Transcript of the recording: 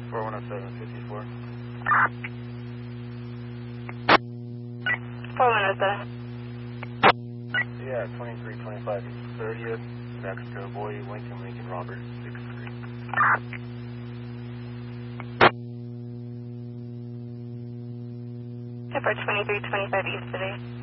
410754. 4107. Yeah, 2325 East 30th, Mexico, Boy, Lincoln, Robert, 63. For 2325 East today.